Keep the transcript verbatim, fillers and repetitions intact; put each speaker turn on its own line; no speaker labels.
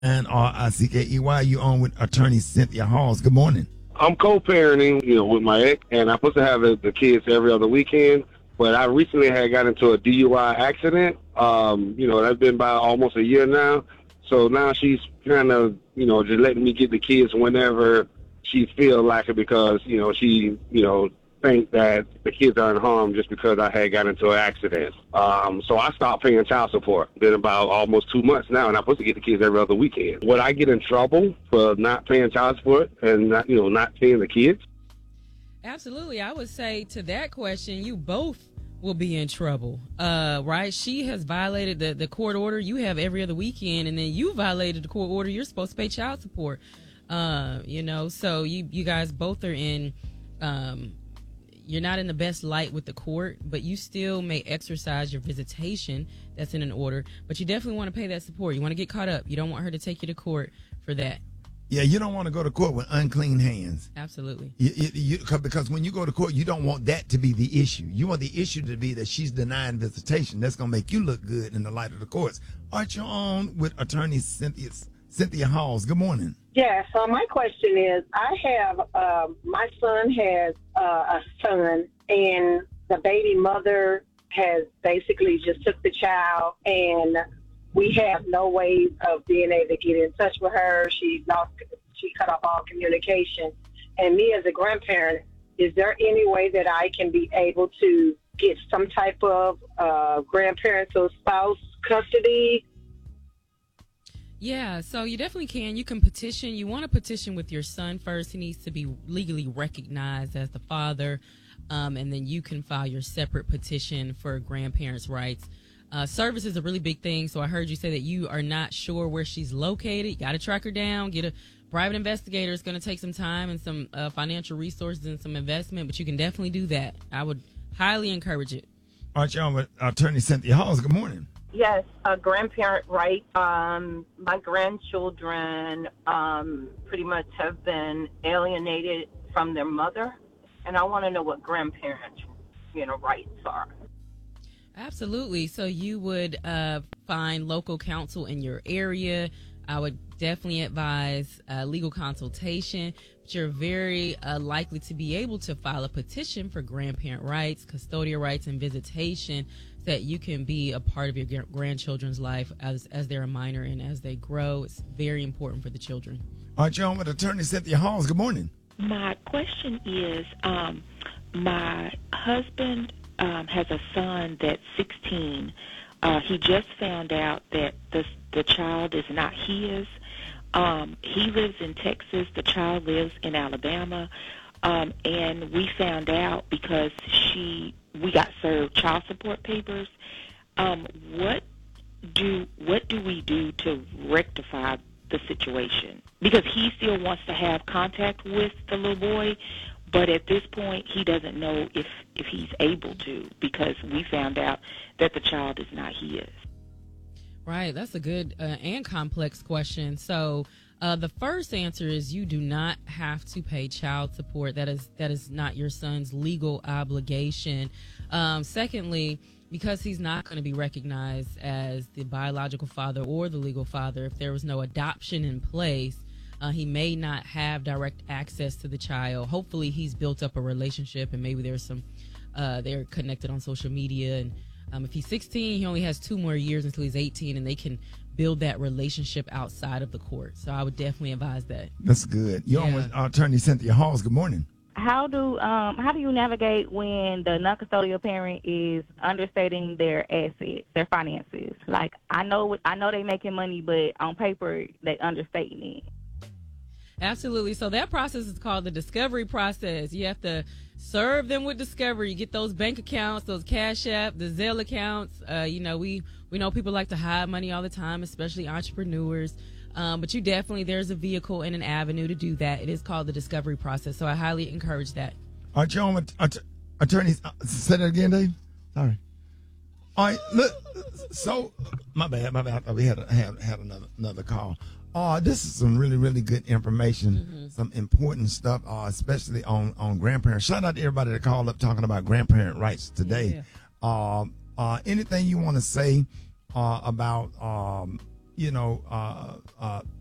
And R I C K E Y, you on with attorney Cynthia Halls. Good morning.
I'm co-parenting, you know, with my ex, and I'm supposed to have the, the kids every other weekend. But I recently had got into a D U I accident. Um, you know, that's been about almost a year now. So now she's kind of, you know, just letting me get the kids whenever she feel like it, because, you know, she, you know, think that the kids are in harm just because I had got into an accident. Um, so I stopped paying child support. Been about almost two months now, and I'm supposed to get the kids every other weekend. Would I get in trouble for not paying child support and not, you know, not paying the kids?
Absolutely. I would say to that question, you both will be in trouble, uh, right? She has violated the, the court order. You have every other weekend, and then you violated the court order. You're supposed to pay child support. Uh, you know, so you, you guys both are in, um, you're not in the best light with the court, but you still may exercise your visitation. That's in an order, but you definitely want to pay that support. You want to get caught up. You don't want her to take you to court for that.
Yeah, you don't want to go to court with unclean hands.
Absolutely.
You, you, you, because when you go to court, you don't want that to be the issue. You want the issue to be that she's denying visitation. That's going to make you look good in the light of the courts. Aren't you on with attorney Cynthia, Cynthia Halls? Good morning.
Yeah, so my question is, I have, uh, my son has uh, a son, and the baby mother has basically just took the child, and we have no ways of being able to get in touch with her. She lost, she cut off all communication. And me as a grandparent, is there any way that I can be able to get some type of uh, grandparents or spouse custody?
Yeah, so you definitely can. You can petition. You want to petition with your son first. He needs to be legally recognized as the father, um, and then you can file your separate petition for grandparents' rights. Uh, service is a really big thing, so I heard you say that you are not sure where she's located. You got to track her down, get a private investigator. It's going to take some time and some uh, financial resources and some investment, but you can definitely do that. I would highly encourage it.
All right, y'all, with attorney Cynthia Halls. Good morning.
Yes, a grandparent right. Um, my grandchildren um, pretty much have been alienated from their mother, and I want to know what grandparents, you know, rights are.
Absolutely. So you would uh, find local counsel in your area. I would definitely advise uh, legal consultation, but you're very uh, likely to be able to file a petition for grandparent rights, custodial rights, and visitation, so that you can be a part of your grandchildren's life as as they're a minor and as they grow. It's very important for the children.
All right, y'all, with attorney Cynthia Halls. Good morning.
My question is, um, my husband um, has a son that's sixteen. Uh, he just found out that the the child is not his. Um, he lives in Texas. The child lives in Alabama. Um, and we found out because she, we got served child support papers. Um, what do what do we do to rectify the situation? Because he still wants to have contact with the little boy, but at this point he doesn't know if, if he's able to, because we found out that the child is not his.
Right, that's a good uh, and complex question. So uh, the first answer is you do not have to pay child support. That is that is not your son's legal obligation. Um, secondly, because he's not going to be recognized as the biological father or the legal father, if there was no adoption in place, uh, he may not have direct access to the child. Hopefully he's built up a relationship, and maybe there's some, uh, they're connected on social media. And um, if he's sixteen, he only has two more years until he's eighteen, and they can build that relationship outside of the court. So I would definitely advise that.
That's good. You're on with attorney Cynthia Halls. Good morning.
How do um how do you navigate when the non-custodial parent is understating their assets, their finances? Like, I know I know they making money, but on paper they understating it.
Absolutely. So that process is called the discovery process. You have to serve them with discovery. You get those bank accounts, those Cash App, the Zelle accounts. Uh, you know, we we know people like to hide money all the time, especially entrepreneurs. Um, but you definitely, there's a vehicle and an avenue to do that. It is called the discovery process. So I highly encourage that.
All right, y'all, att- attorneys, uh, say that again, Dave. Sorry. All right, look. So, my bad, my bad. We had a, had, had another another call. Uh, this is some really, really good information, mm-hmm. some important stuff, uh, especially on, on grandparents. Shout out to everybody that called up talking about grandparent rights today. Yeah. Uh, uh, anything you want to say uh, about um, you know, uh, uh,